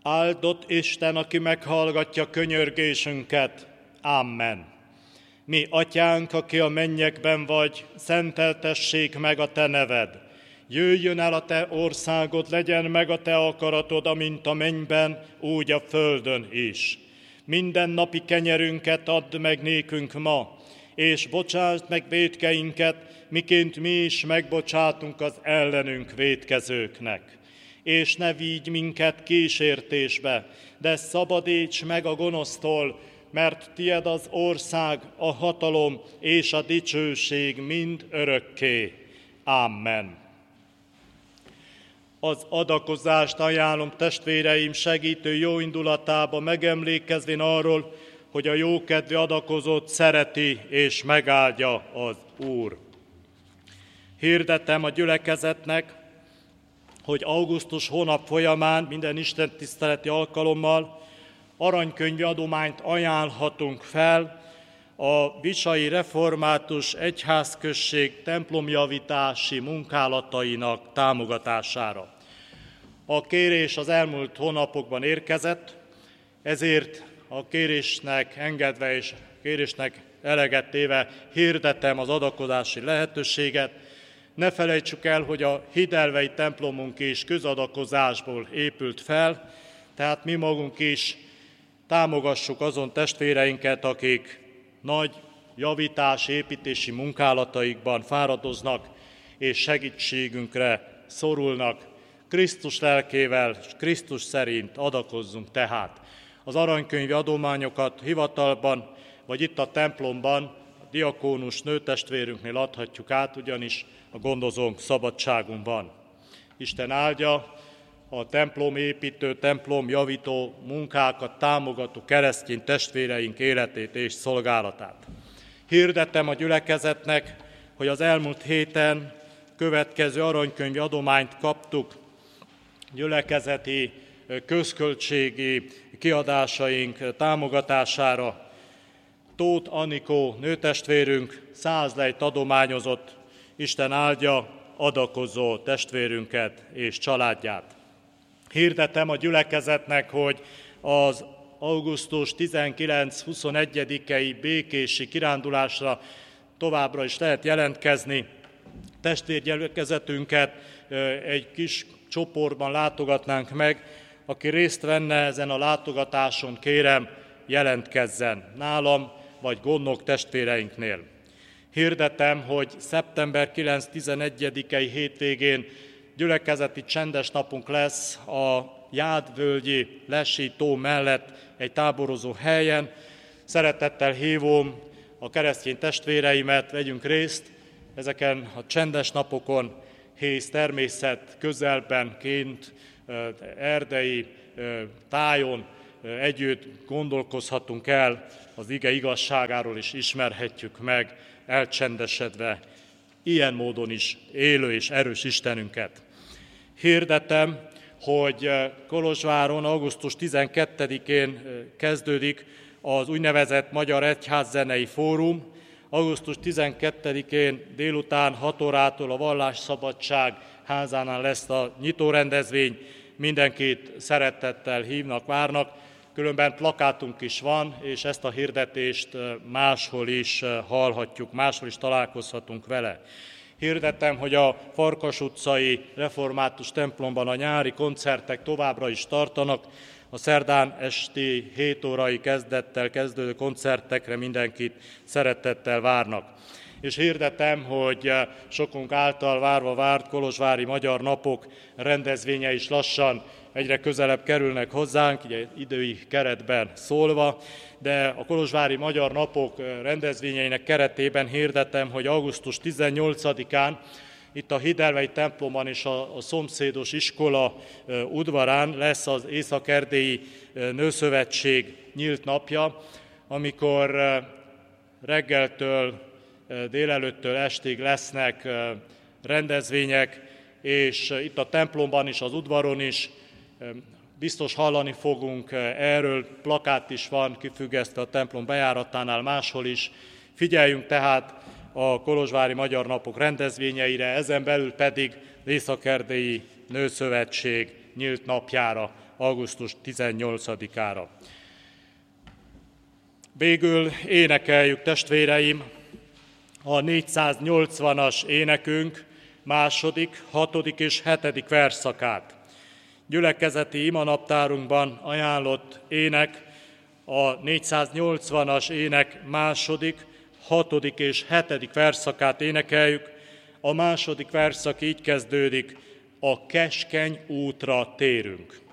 Áldott Isten, aki meghallgatja könyörgésünket. Amen. Mi atyánk, aki a mennyekben vagy, szenteltessék meg a te neved. Jöjjön el a te országod, legyen meg a te akaratod, amint a mennyben, úgy a földön is. Minden napi kenyerünket add meg nékünk ma, és bocsásd meg vétkeinket, miként mi is megbocsátunk az ellenünk vétkezőknek. És ne vigy minket kísértésbe, de szabadíts meg a gonosztól, mert tied az ország, a hatalom és a dicsőség mind örökké. Amen. Az adakozást ajánlom testvéreim segítő jó indulatába, megemlékezvén arról, hogy a jókedvű adakozót szereti és megáldja az Úr. Hirdetem a gyülekezetnek, hogy augusztus hónap folyamán minden istentiszteleti alkalommal aranykönyvi adományt ajánlhatunk fel a Vicsai Református Egyházközség templomjavítási munkálatainak támogatására. A kérés az elmúlt hónapokban érkezett, ezért a kérésnek engedve és kérésnek eleget téve hirdetem az adakozási lehetőséget. Ne felejtsük el, hogy a hidelvei templomunk is közadakozásból épült fel, tehát mi magunk is támogassuk azon testvéreinket, akik nagy javítási, építési munkálataikban fáradoznak és segítségünkre szorulnak. Krisztus lelkével, Krisztus szerint adakozzunk tehát. Az aranykönyvi adományokat hivatalban, vagy itt a templomban a diakónus nőtestvérünknél adhatjuk át, ugyanis a gondozónk szabadságunk van. Isten áldja a templomépítő, templomjavító munkákat támogató keresztény testvéreink életét és szolgálatát. Hirdetem a gyülekezetnek, hogy az elmúlt héten következő aranykönyvi adományt kaptuk gyülekezeti közköltségi kiadásaink támogatására. Tóth Anikó nőtestvérünk 100 lejt adományozott. Isten áldja adakozó testvérünket és családját. Hirdetem a gyülekezetnek, hogy az augusztus 19-21-i békési kirándulásra továbbra is lehet jelentkezni. Testvérgyülekezetünket egy kis csoportban látogatnánk meg. Aki részt venne ezen a látogatáson, kérem, jelentkezzen nálam, vagy gondnok testvéreinknél. Hirdetem, hogy szeptember 9-11-i hétvégén gyülekezeti csendes napunk lesz a Jádvölgyi Lesi tó mellett egy táborozó helyen. Szeretettel hívom a keresztény testvéreimet, vegyünk részt ezeken a csendes napokon, hész természet közelben, kint, erdei tájon együtt gondolkozhatunk el, az ige igazságáról is ismerhetjük meg, elcsendesedve, ilyen módon is élő és erős Istenünket. Hirdetem, hogy Kolozsváron augusztus 12-én kezdődik az úgynevezett Magyar Egyházzenei Fórum. Augusztus 12-én délután 6 órától a Vallásszabadság házánál lesz a nyitórendezvény. Mindenkit szeretettel hívnak, várnak. Különben plakátunk is van, és ezt a hirdetést máshol is hallhatjuk, máshol is találkozhatunk vele. Hirdetem, hogy a Farkas utcai református templomban a nyári koncertek továbbra is tartanak. A szerdán esti 7 órai kezdettel kezdődő koncertekre mindenkit szeretettel várnak. És hirdetem, hogy sokunk által várva várt kolozsvári Magyar Napok rendezvénye is lassan egyre közelebb kerülnek hozzánk, ugye idői keretben szólva, de a kolozsvári Magyar Napok rendezvényeinek keretében hirdetem, hogy augusztus 18-án itt a hidelvei templomban és a szomszédos iskola udvarán lesz az Észak-Erdélyi Nőszövetség nyílt napja, amikor reggeltől, délelőttől estig lesznek rendezvények, és itt a templomban is, az udvaron is biztos hallani fogunk erről, plakát is van kifüggesztve a templom bejáratánál, máshol is. Figyeljünk tehát a kolozsvári Magyar Napok rendezvényeire, ezen belül pedig az Észak-Erdélyi Nőszövetség nyílt napjára, augusztus 18-ára. Végül énekeljük, testvéreim, a 480-as énekünk második, 6. és 7. versszakát. Gyülekezeti imanaptárunkban ajánlott ének, a 480-as ének második, 6. és 7. versszakát énekeljük. A második versszak így kezdődik: a keskeny útra térünk.